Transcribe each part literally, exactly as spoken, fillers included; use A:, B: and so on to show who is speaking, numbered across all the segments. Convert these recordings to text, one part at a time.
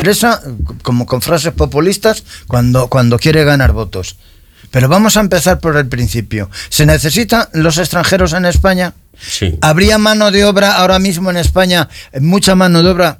A: expresa como con frases populistas cuando, cuando quiere ganar votos. Pero vamos a empezar por el principio. ¿Se necesitan los extranjeros en España?
B: Sí.
A: ¿Habría mano de obra ahora mismo en España? Mucha mano de obra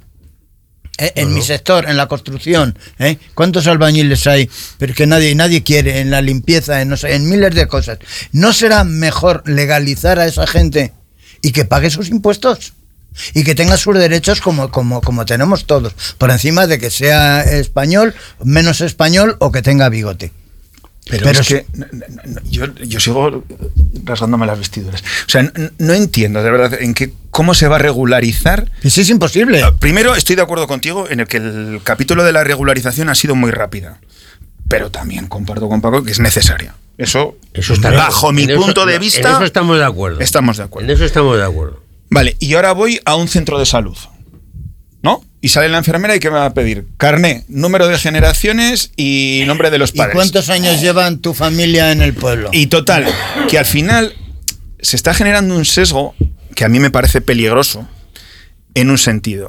A: eh, en
B: no,
A: mi
B: no.
A: sector, en la construcción. ¿eh? ¿Cuántos albañiles hay? Pero que nadie, nadie quiere, en la limpieza, en, no sé, en miles de cosas. ¿No será mejor legalizar a esa gente y que pague sus impuestos? Y que tenga sus derechos como, como, como tenemos todos, por encima de que sea español, menos español o que tenga bigote.
C: Pero,
A: Pero
C: es que no, no, no, yo, yo sigo rasgándome las vestiduras. O sea, no, no entiendo de verdad en qué, cómo se va a regularizar.
A: Eso es imposible.
C: Primero, estoy de acuerdo contigo en el que el capítulo de la regularización ha sido muy rápida. Pero también comparto con Paco que es necesaria. Eso,
B: eso está
C: bajo mi
B: eso,
C: punto de
B: en
C: vista.
B: En eso estamos de acuerdo.
C: Estamos de acuerdo.
B: En eso estamos de acuerdo.
C: Vale, y ahora voy a un centro de salud, ¿no? Y sale la enfermera y ¿qué me va a pedir? Carné, número de generaciones y nombre de los padres.
A: ¿Y cuántos años llevan tu familia en el pueblo?
C: Y total, que al final se está generando un sesgo que a mí me parece peligroso en un sentido.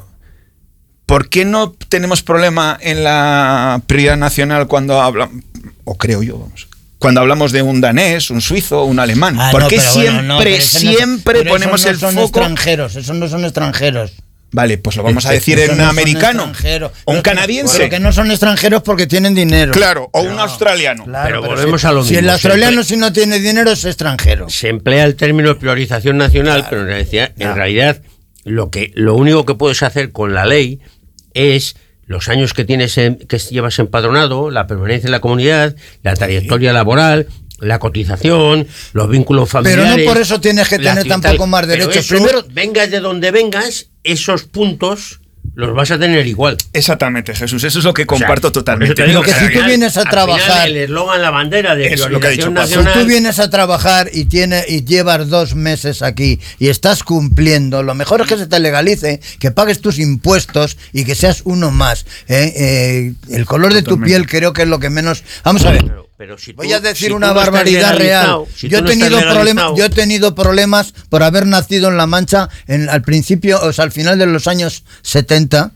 C: ¿Por qué no tenemos problema en la prioridad nacional cuando hablamos, o creo yo, vamos, cuando hablamos de un danés, un suizo, un alemán?
A: Ah,
C: ¿Por
A: no,
C: qué
A: pero
C: siempre,
A: bueno, no, pero ese no-
C: siempre
A: pero
C: ponemos
A: esos
C: el
A: no son
C: foco?
A: extranjeros, esos no son extranjeros.
C: Vale, pues lo vamos a
A: Es que
C: decir
A: esos
C: en
A: no son
C: americano.
A: extranjeros.
C: O un
A: Pero que-
C: canadiense.
A: Pero que no son extranjeros porque tienen dinero.
C: Claro, o
A: No,
C: un australiano.
A: claro,
B: Pero volvemos a lo
A: si
B: mismo.
A: el australiano
B: Siempre-
A: si no tiene dinero es extranjero.
B: Se emplea el término priorización nacional,
A: Claro.
B: pero en realidad,
A: Claro.
B: en realidad lo que lo único que puedes hacer con la ley es los años que tienes en- que llevas empadronado, la permanencia en la comunidad, la trayectoria laboral, la cotización, los vínculos
A: Pero
B: familiares.
A: no por eso tienes que
B: la
A: tener
B: cital-
A: tampoco más
B: pero
A: derechos.
B: eso,
A: Primero,
B: vengas de donde vengas, esos puntos los vas a tener igual.
C: Exactamente, Jesús, eso es lo que comparto
B: O sea,
C: totalmente.
B: por eso te digo
A: que
B: al
A: si tú
B: final-
A: vienes a
B: al
A: trabajar-
B: final el eslogan, la bandera de
C: Es lo que ha dicho
B: priorización
C: Paco.
A: si
B: nacional.
A: tú vienes a trabajar y tiene, y llevas dos meses aquí y estás cumpliendo, lo mejor es que se te legalice, que pagues tus impuestos y que seas uno más. ¿eh? Eh, el color de tu
C: Totalmente.
A: piel creo que es lo que menos... Vamos a ver.
B: Pero- pero si
A: Voy
B: tú-
A: a decir
B: si tú
A: una
B: no estás
A: barbaridad real.
B: legalizado, si
A: yo, he
B: tú no estás
A: tenido problemas,
B: legalizado-
A: yo he tenido problemas por haber nacido en La Mancha en, al principio, o sea, al final de los años setenta,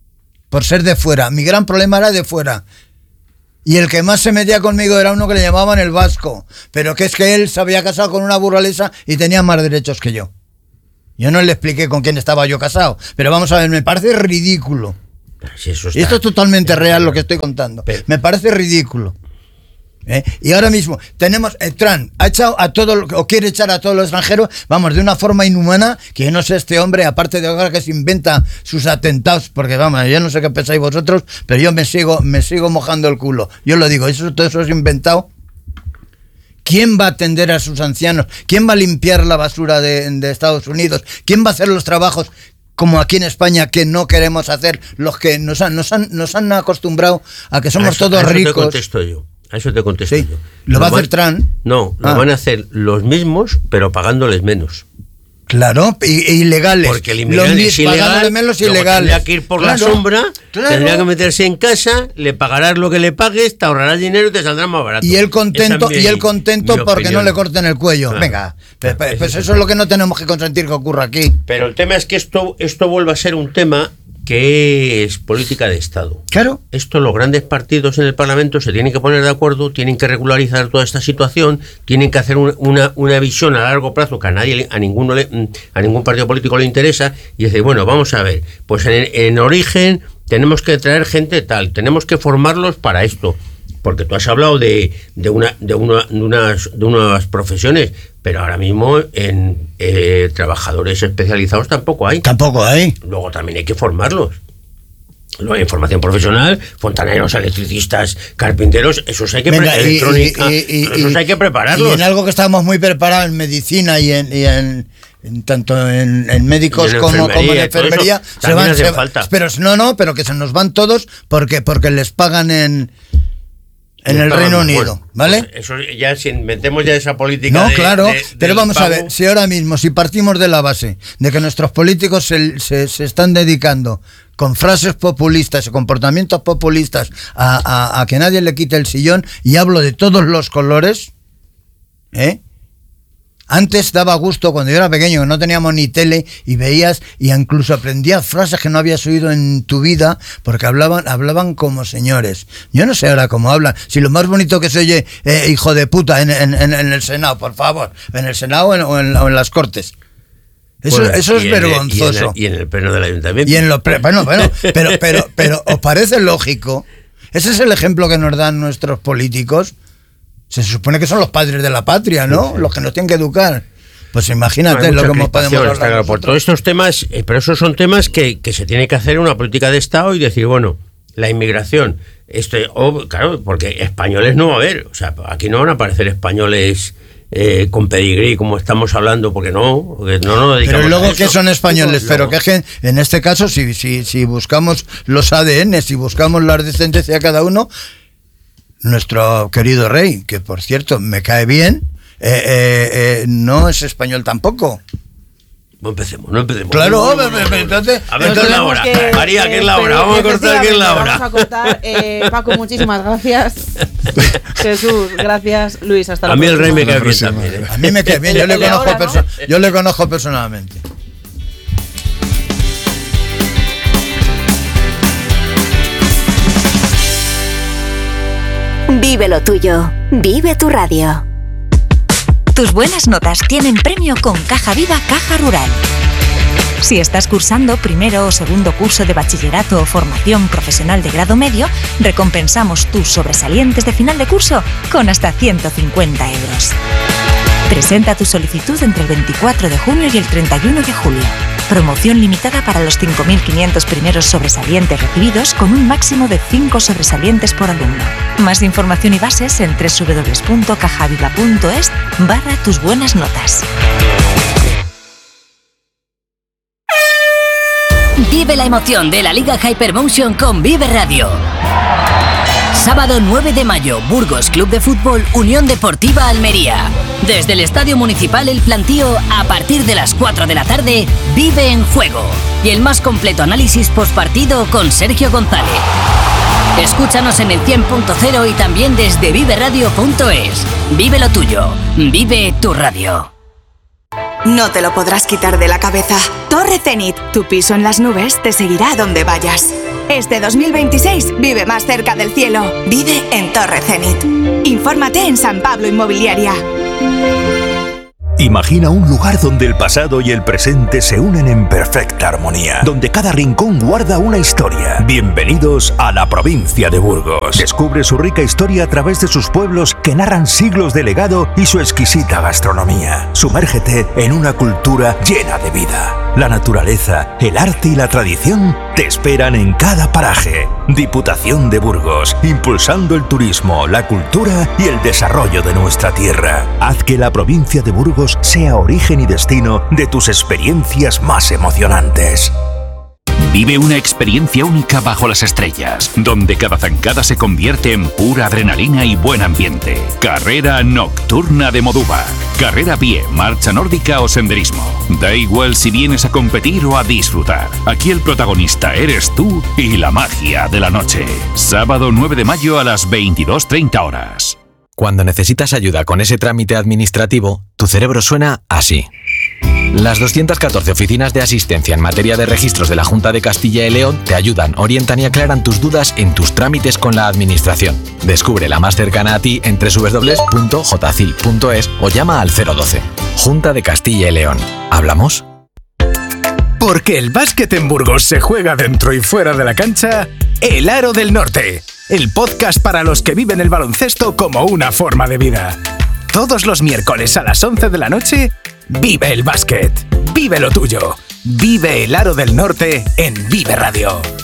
A: por ser de fuera. Mi gran problema era de fuera. Y el que más se metía conmigo era uno que le llamaban el vasco. Pero que es que él se había casado con una burgalesa y tenía más derechos que yo. Yo no le expliqué con quién estaba yo casado. Pero vamos a ver, me parece ridículo.
B: Si eso
A: Y esto es
B: está-
A: totalmente real lo que estoy contando.
B: Pero-
A: Me parece ridículo. ¿Eh? Y ahora mismo tenemos, el Trump ha echado a todo, o quiere echar a todos los extranjeros, vamos, de una forma inhumana, que yo no sé este hombre, aparte de ahora que se inventa sus atentados, porque vamos, yo no sé qué pensáis vosotros, pero yo me sigo, me sigo mojando el culo. Yo lo digo, eso, todo eso es inventado. ¿Quién va a atender a sus ancianos? ¿Quién va a limpiar la basura de, de Estados Unidos? ¿Quién va a hacer los trabajos como aquí en España que no queremos hacer, los que nos han, nos han, nos han acostumbrado a que somos
B: a eso-
A: todos
B: a eso
A: ricos?
B: Te contesto yo. A eso te contesto
A: Sí.
B: yo.
A: ¿Lo va a hacer
B: van-
A: Trump?
B: No, lo
A: Ah.
B: van a hacer los mismos, pero pagándoles menos.
A: Claro, y, e ilegales.
B: Porque el
A: Los
B: inmigrante
A: mis-
B: es ilegal,
A: pagándole menos
B: luego
A: ilegales.
B: tendría que ir por la
A: Claro,
B: sombra,
A: claro.
B: tendría que meterse en casa, le pagarás lo que le pagues, te ahorrarás dinero y te saldrá más barato.
A: Y él
B: Esa
A: contento,
B: es mi-
A: y él contento
B: mi
A: porque no
B: opinión.
A: le corten el cuello.
B: Claro.
A: Venga, pues,
B: Claro,
A: pues
B: eso
A: eso
B: es
A: es lo que no tenemos que consentir que ocurra aquí.
B: Pero el tema es que esto, esto vuelve a ser un tema que es política de Estado.
A: Claro.
B: Esto los grandes partidos en el Parlamento se tienen que poner de acuerdo, tienen que regularizar toda esta situación, tienen que hacer un- una, una visión a largo plazo que a nadie, le- a ninguno le- a ningún partido político le interesa y decir, bueno, vamos a ver, pues en, en origen tenemos que traer gente tal, tenemos que formarlos para esto. Porque tú has hablado de, de, una, de, una, de, unas, de unas profesiones, pero ahora mismo en eh, trabajadores especializados tampoco hay.
A: Tampoco hay.
B: Luego también hay que formarlos. Luego hay formación profesional, fontaneros, electricistas, carpinteros, esos hay que
A: Venga,
B: pre-
A: y-
B: electrónica,
A: y- y- y-
B: esos hay que prepararlos.
A: Y en algo que estamos muy preparados en medicina y en, y en, en tanto en, en médicos
B: Y en
A: como, como en
B: enfermería, todo eso
A: enfermería,
B: también hace
A: se-
B: falta.
A: pero no, no, pero que se nos van todos porque porque les pagan en en
B: Les
A: el
B: pagan
A: Reino
B: más.
A: Unido,
B: Bueno,
A: ¿vale?
B: pues eso ya si inventemos ya esa política
A: No,
B: de-
A: claro,
B: de-
A: pero
B: del
A: vamos a
B: pago.
A: ver, si ahora mismo, si partimos de la base de que nuestros políticos se, se, se están dedicando con frases populistas y comportamientos populistas a, a, a que nadie le quite el sillón, y hablo de todos los colores, ¿eh? Antes daba gusto, cuando yo era pequeño, que no teníamos ni tele, y veías, y incluso aprendías frases que no habías oído en tu vida, porque hablaban hablaban como señores. Yo no sé ahora cómo hablan. Si lo más bonito que se oye, eh, hijo de puta, en, en, en el Senado, por favor, en el Senado o en, o en, o en las Cortes. Eso, bueno, eso es vergonzoso.
B: Y en, el, y en el pleno del ayuntamiento.
A: Y en los pre, bueno, bueno, pero, pero, pero, ¿os parece lógico? Ese es el ejemplo que nos dan nuestros políticos. Se supone que son los padres de la patria, ¿no? Sí, sí. Los que nos tienen que educar. Pues imagínate bueno, lo que podemos hablar
B: claro, por todos estos temas, eh, pero esos son temas que, que se tiene que hacer una política de Estado y decir, bueno, la inmigración, este, oh, claro, porque españoles no va a haber, o sea, aquí no van a aparecer españoles eh, con pedigrí como estamos hablando, porque no, porque no nos dedicamos
A: pero luego
B: a eso.
A: Que son españoles, pero que, que en este caso, si, si, si buscamos los A D N, si buscamos la descendencia de cada uno, nuestro querido rey, que por cierto me cae bien, eh, eh, eh, no es español tampoco.
B: No empecemos, no empecemos.
A: Claro,
B: no, no, no, no, no.
A: entonces...
B: A ver, ¿qué es la hora? Que, María, ¿qué es la hora? Vamos a cortar, ¿qué es la hora?
D: Vamos a cortar. Eh, Paco, muchísimas gracias. Jesús, gracias. Luis, hasta la
B: próxima. A mí el rey me cae bien también. ¿eh?
A: A mí me cae bien, yo le, conozco, ahora, perso- ¿no? yo le conozco personalmente.
E: Vive lo tuyo. Vive tu radio.
F: Tus buenas notas tienen premio con Caja Viva Caja Rural. Si estás cursando primero o segundo curso de bachillerato o formación profesional de grado medio, recompensamos tus sobresalientes de final de curso con hasta ciento cincuenta euros. Presenta tu solicitud entre el veinticuatro de junio y el treinta y uno de julio. Promoción limitada para los cinco mil quinientos primeros sobresalientes recibidos con un máximo de cinco sobresalientes por alumno. Más información y bases en doble u doble u doble u punto cajaviva punto es barra tus buenas notas.
G: Vive la emoción de la Liga Hypermotion con Vive Radio. Sábado nueve de mayo, Burgos Club de Fútbol, Unión Deportiva Almería. Desde el Estadio Municipal El Plantío, a partir de las cuatro de la tarde, Vive en Juego. Y el más completo análisis postpartido con Sergio González. Escúchanos en el cien punto cero y también desde vive radio punto es. Vive lo tuyo. Vive tu radio.
H: No te lo podrás quitar de la cabeza. Torre Zenit, tu piso en las nubes, te seguirá donde vayas. Este dos mil veintiséis vive más cerca del cielo. Vive en Torre Zenit. Infórmate en San Pablo Inmobiliaria.
I: Imagina un lugar donde el pasado y el presente se unen en perfecta armonía, donde cada rincón guarda una historia. Bienvenidos a la provincia de Burgos. Descubre su rica historia a través de sus pueblos que narran siglos de legado y su exquisita gastronomía. Sumérgete en una cultura llena de vida. La naturaleza, el arte y la tradición te esperan en cada paraje. Diputación de Burgos, impulsando el turismo, la cultura y el desarrollo de nuestra tierra. Haz que la provincia de Burgos sea origen y destino de tus experiencias más emocionantes.
J: Vive una experiencia única bajo las estrellas, donde cada zancada se convierte en pura adrenalina y buen ambiente. Carrera Nocturna de Modúvar. Carrera a pie, marcha nórdica o senderismo. Da igual si vienes a competir o a disfrutar. Aquí el protagonista eres tú y la magia de la noche. Sábado nueve de mayo a las veintidós treinta horas.
K: Cuando necesitas ayuda con ese trámite administrativo, tu cerebro suena así. Las doscientas catorce oficinas de asistencia en materia de registros de la Junta de Castilla y León te ayudan, orientan y aclaran tus dudas en tus trámites con la administración. Descubre la más cercana a ti en doble u doble u doble u punto j c i l punto es o llama al cero doce. Junta de Castilla y León. ¿Hablamos?
L: Porque el básquet en Burgos se juega dentro y fuera de la cancha, El Aro del Norte, el podcast para los que viven el baloncesto como una forma de vida. Todos los miércoles a las once de la noche, vive el básquet, vive lo tuyo, vive el Aro del Norte en Vive Radio.